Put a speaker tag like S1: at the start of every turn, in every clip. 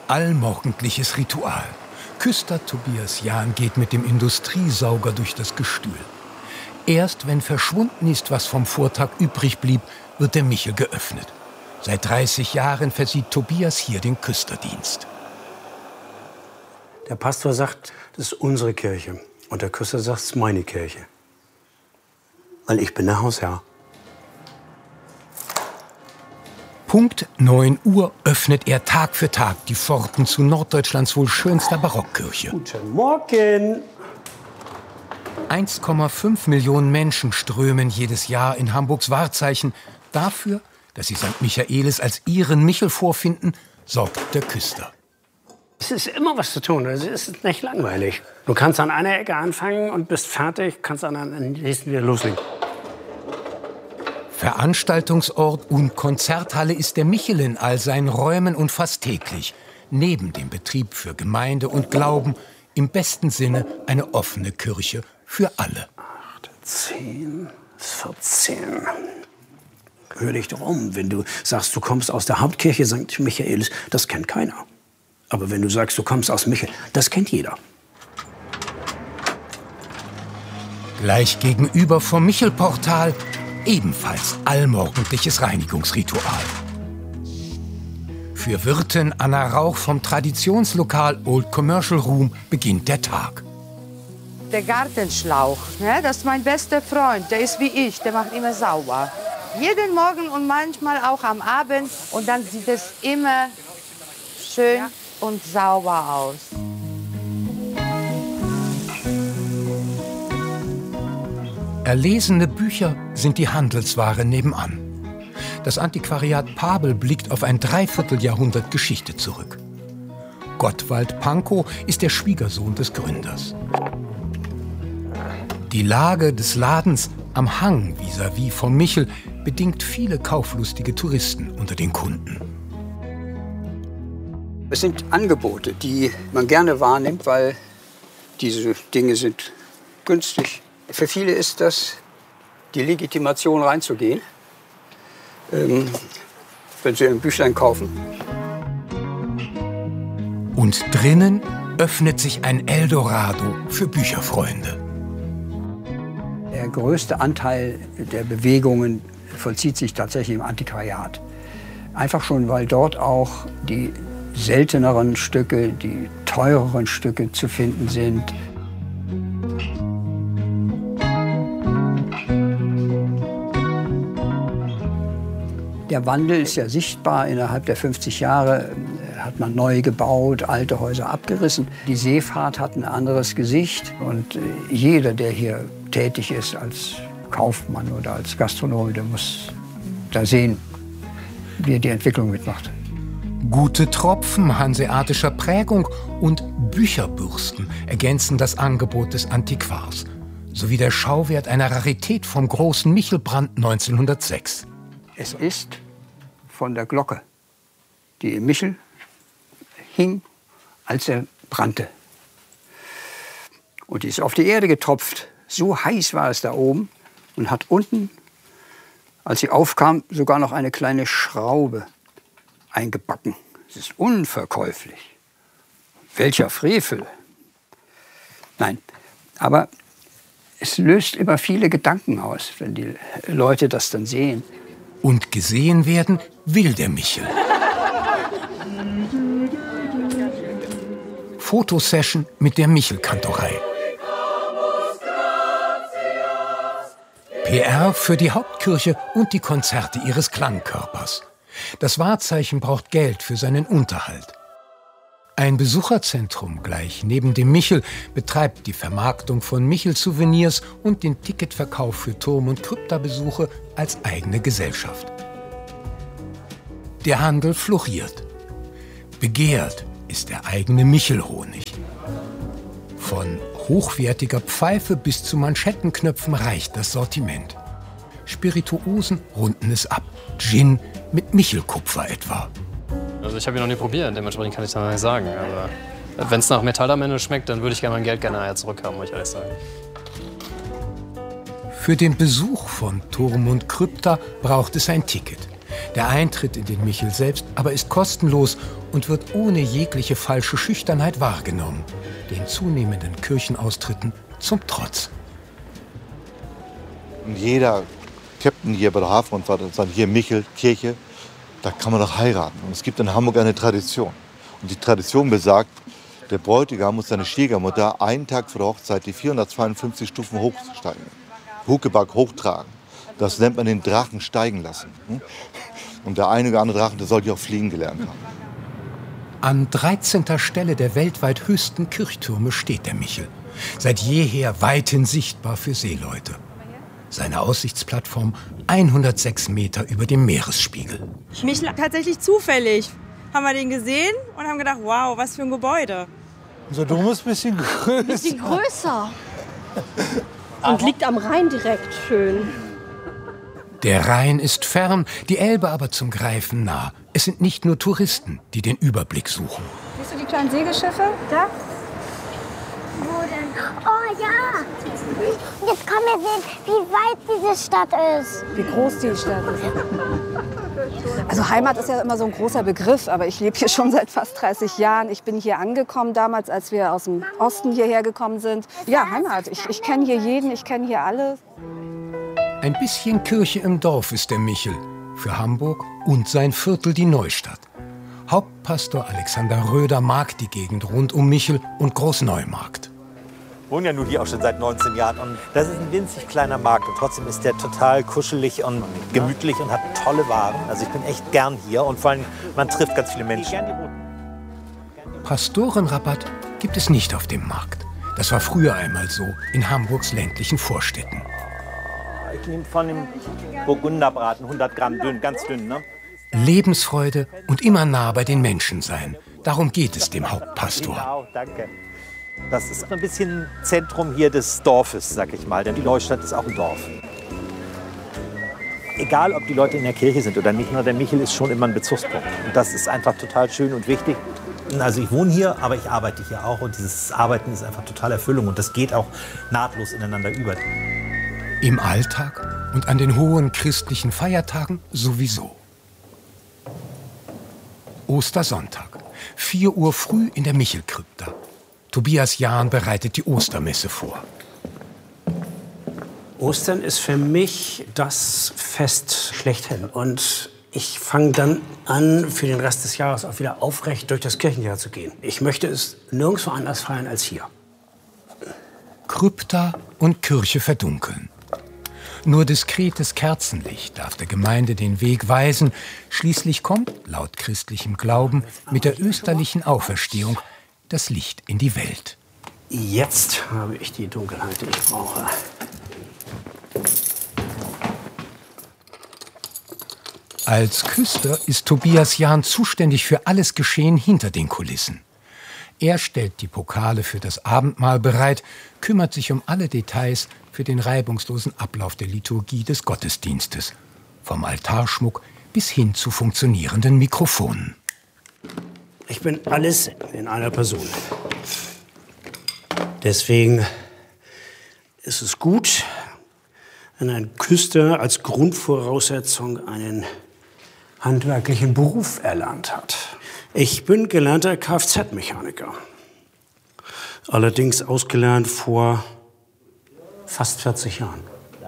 S1: allmorgendliches Ritual. Küster Tobias Jahn geht mit dem Industriesauger durch das Gestühl. Erst wenn verschwunden ist, was vom Vortag übrig blieb, wird der Michel geöffnet. Seit 30 Jahren versieht Tobias hier den Küsterdienst.
S2: Der Pastor sagt, das ist unsere Kirche. Und der Küster sagt, es ist meine Kirche. Weil ich bin der Hausherr.
S1: Punkt 9 Uhr öffnet er Tag für Tag die Pforten zu Norddeutschlands wohl schönster Barockkirche.
S2: Guten Morgen!
S1: 1,5 Millionen Menschen strömen jedes Jahr in Hamburgs Wahrzeichen. Dafür, dass sie St. Michaelis als ihren Michel vorfinden, sorgt der Küster.
S2: Es ist immer was zu tun, es ist nicht langweilig. Du kannst an einer Ecke anfangen und bist fertig, kannst an der nächsten wieder loslegen.
S1: Veranstaltungsort und Konzerthalle ist der Michel in all seinen Räumen und fast täglich. Neben dem Betrieb für Gemeinde und Glauben im besten Sinne eine offene Kirche für alle.
S2: 8, 10, 14. Hör dich doch um, wenn du sagst, du kommst aus der Hauptkirche St. Michaelis, das kennt keiner. Aber wenn du sagst, du kommst aus Michel, das kennt jeder.
S1: Gleich gegenüber vom Michelportal ebenfalls allmorgendliches Reinigungsritual. Für Wirtin Anna Rauch vom Traditionslokal Old Commercial Room beginnt der Tag.
S3: Der Gartenschlauch, ne, das ist mein bester Freund, der ist wie ich, der macht immer sauber. Jeden Morgen und manchmal auch am Abend und dann sieht es immer schön und sauber aus.
S1: Erlesene Bücher sind die Handelsware nebenan. Das Antiquariat Pabel blickt auf ein Dreivierteljahrhundert Geschichte zurück. Gottwald Pankow ist der Schwiegersohn des Gründers. Die Lage des Ladens am Hang vis-à-vis vom Michel bedingt viele kauflustige Touristen unter den Kunden.
S4: Es sind Angebote, die man gerne wahrnimmt, weil diese Dinge sind günstig. Für viele ist das die Legitimation, reinzugehen, wenn sie ein Büchlein kaufen.
S1: Und drinnen öffnet sich ein Eldorado für Bücherfreunde.
S4: Der größte Anteil der Bewegungen vollzieht sich tatsächlich im Antiquariat. Einfach schon, weil dort auch die selteneren Stücke, die teureren Stücke zu finden sind. Der Wandel ist ja sichtbar. Innerhalb der 50 Jahre hat man neu gebaut, alte Häuser abgerissen. Die Seefahrt hat ein anderes Gesicht. Und jeder, der hier tätig ist als Kaufmann oder als Gastronom, der muss da sehen, wie er die Entwicklung mitmacht.
S1: Gute Tropfen hanseatischer Prägung und Bücherbürsten ergänzen das Angebot des Antiquars, sowie der Schauwert einer Rarität vom großen Michelbrand 1906.
S4: Es ist von der Glocke, die im Michel hing, als er brannte. Und die ist auf die Erde getropft. So heiß war es da oben und hat unten, als sie aufkam, sogar noch eine kleine Schraube eingebacken. Es ist unverkäuflich. Welcher Frevel! Nein, aber es löst immer viele Gedanken aus, wenn die Leute das dann sehen.
S1: Und gesehen werden will der Michel. Fotosession mit der Michelkantorei. PR für die Hauptkirche und die Konzerte ihres Klangkörpers. Das Wahrzeichen braucht Geld für seinen Unterhalt. Ein Besucherzentrum gleich neben dem Michel betreibt die Vermarktung von Michel-Souvenirs und den Ticketverkauf für Turm- und Kryptabesuche als eigene Gesellschaft. Der Handel floriert. Begehrt ist der eigene Michelhonig. Von hochwertiger Pfeife bis zu Manschettenknöpfen reicht das Sortiment. Spirituosen runden es ab. Gin mit Michelkupfer etwa.
S5: Also ich habe ihn noch nie probiert, dementsprechend kann ich da nicht sagen. Also, wenn es nach Metall am Ende schmeckt, dann würde ich mein Geld gerne zurückhaben, muss ich ehrlich sagen.
S1: Für den Besuch von Turm und Krypta braucht es ein Ticket. Der Eintritt in den Michel selbst aber ist kostenlos und wird ohne jegliche falsche Schüchternheit wahrgenommen, den zunehmenden Kirchenaustritten zum Trotz.
S6: Und jeder Captain hier bei der Hafenrundfahrt sagt, hier Michel, Kirche, da kann man doch heiraten. Und es gibt in Hamburg eine Tradition. Und die Tradition besagt, der Bräutigam muss seine Schwiegermutter einen Tag vor der Hochzeit die 452 Stufen hochsteigen. Huckeback hochtragen. Das nennt man den Drachen steigen lassen. Und der eine oder andere Drachen, der sollte auch fliegen gelernt haben.
S1: An 13. Stelle der weltweit höchsten Kirchtürme steht der Michel. Seit jeher weithin sichtbar für Seeleute. Seine Aussichtsplattform 106 Meter über dem Meeresspiegel.
S7: Michel, tatsächlich zufällig haben wir den gesehen und haben gedacht, wow, was für ein Gebäude.
S6: Unser Dom ist ein bisschen größer.
S8: Bisschen größer. Und liegt am Rhein direkt schön.
S1: Der Rhein ist fern, die Elbe aber zum Greifen nah. Es sind nicht nur Touristen, die den Überblick suchen.
S8: Siehst du die kleinen Segelschiffe? Da?
S9: Wo denn? Oh ja! Jetzt kann man sehen, wie weit diese Stadt ist.
S8: Wie groß die Stadt ist. Also Heimat ist ja immer so ein großer Begriff, aber ich lebe hier schon seit fast 30 Jahren. Ich bin hier angekommen damals, als wir aus dem Osten hierher gekommen sind. Ja, Heimat. Ich kenne hier jeden, ich kenne hier alle.
S1: Ein bisschen Kirche im Dorf ist der Michel. Für Hamburg und sein Viertel die Neustadt. Hauptpastor Alexander Röder mag die Gegend rund um Michel und Großneumarkt.
S10: Ich wohne ja nun hier auch schon seit 19 Jahren und das ist ein winzig kleiner Markt und trotzdem ist der total kuschelig und gemütlich und hat tolle Waren. Also ich bin echt gern hier und vor allem, man trifft ganz viele Menschen.
S1: Pastorenrabatt gibt es nicht auf dem Markt. Das war früher einmal so in Hamburgs ländlichen Vorstädten.
S10: Ich nehme von dem Burgunderbraten 100 Gramm dünn, ganz dünn, ne?
S1: Lebensfreude und immer nah bei den Menschen sein. Darum geht es dem Hauptpastor.
S10: Genau, danke. Das ist ein bisschen Zentrum hier des Dorfes, sag ich mal, denn die Neustadt ist auch ein Dorf. Egal, ob die Leute in der Kirche sind oder nicht, nur der Michel ist schon immer ein Bezugspunkt. Und das ist einfach total schön und wichtig. Also ich wohne hier, aber ich arbeite hier auch und dieses Arbeiten ist einfach total Erfüllung und das geht auch nahtlos ineinander über.
S1: Im Alltag und an den hohen christlichen Feiertagen sowieso. Ostersonntag, 4 Uhr früh in der Michelkrypta. Tobias Jahn bereitet die Ostermesse vor.
S2: Ostern ist für mich das Fest schlechthin. Und ich fange dann an, für den Rest des Jahres auch wieder aufrecht durch das Kirchenjahr zu gehen. Ich möchte es nirgendwo anders feiern als hier.
S1: Krypta und Kirche verdunkeln. Nur diskretes Kerzenlicht darf der Gemeinde den Weg weisen. Schließlich kommt, laut christlichem Glauben, mit der österlichen Auferstehung das Licht in die Welt.
S2: Jetzt habe ich die Dunkelheit, die ich brauche.
S1: Als Küster ist Tobias Jahn zuständig für alles Geschehen hinter den Kulissen. Er stellt die Pokale für das Abendmahl bereit, kümmert sich um alle Details für den reibungslosen Ablauf der Liturgie des Gottesdienstes. Vom Altarschmuck bis hin zu funktionierenden Mikrofonen.
S2: Ich bin alles in einer Person. Deswegen ist es gut, wenn ein Küster als Grundvoraussetzung einen handwerklichen Beruf erlernt hat. Ich bin gelernter Kfz-Mechaniker. Allerdings ausgelernt vor fast 40 Jahren.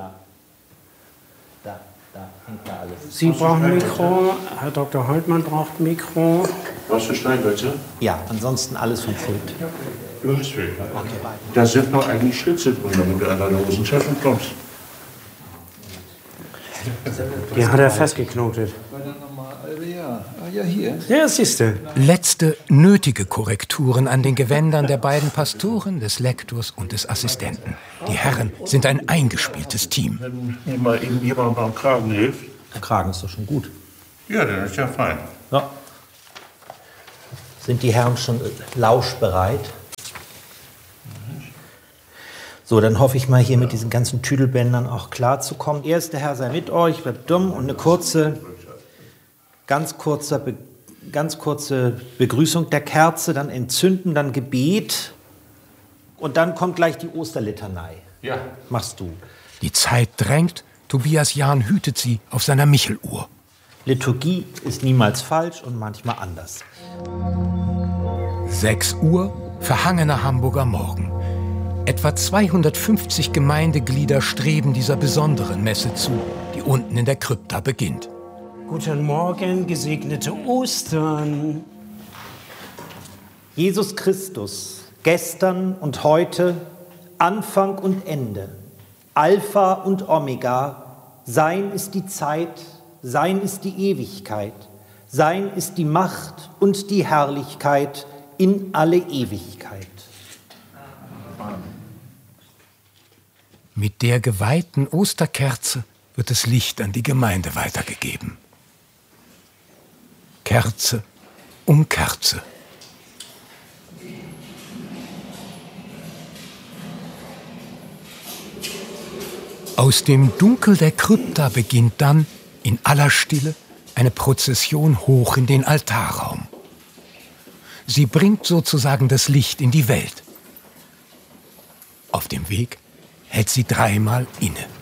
S10: Da hängt da alles.
S2: Sie brauchen ein Mikro, Herr Dr. Holtmann braucht ein Mikro.
S11: Was für Steinwürze?
S10: Ja, ansonsten alles vom Pult.
S11: Okay. Da sind noch eigentlich Schlitze drin, damit du an deine Hosen treffen kommst.
S2: Die hat er festgeknotet.
S11: Ja, hier.
S2: Ja, siehst du.
S1: Letzte nötige Korrekturen an den Gewändern der beiden Pastoren, des Lektors und des Assistenten. Die Herren sind ein eingespieltes Team.
S11: Wenn mal eben jemand beim Kragen hilft.
S10: Der Kragen ist doch schon gut.
S11: Ja, der ist ja fein.
S10: Ja. Sind die Herren schon lauschbereit? So, dann hoffe ich mal, hier mit diesen ganzen Tüdelbändern auch klarzukommen. Erster Herr sei mit euch, bleibt dumm und eine ganz kurze Begrüßung der Kerze, dann entzünden, dann Gebet und dann kommt gleich die Osterlitanei.
S11: Ja.
S10: Machst du.
S1: Die Zeit drängt, Tobias Jahn hütet sie auf seiner Micheluhr.
S10: Liturgie ist niemals falsch und manchmal anders.
S1: 6 Uhr, verhangener Hamburger Morgen. Etwa 250 Gemeindeglieder streben dieser besonderen Messe zu, die unten in der Krypta beginnt.
S2: Guten Morgen, gesegnete Ostern.
S10: Jesus Christus, gestern und heute, Anfang und Ende, Alpha und Omega, sein ist die Zeit, sein ist die Ewigkeit, sein ist die Macht und die Herrlichkeit in alle Ewigkeit.
S1: Mit der geweihten Osterkerze wird das Licht an die Gemeinde weitergegeben. Kerze um Kerze. Aus dem Dunkel der Krypta beginnt dann, in aller Stille, eine Prozession hoch in den Altarraum. Sie bringt sozusagen das Licht in die Welt. Auf dem Weg hält sie dreimal inne.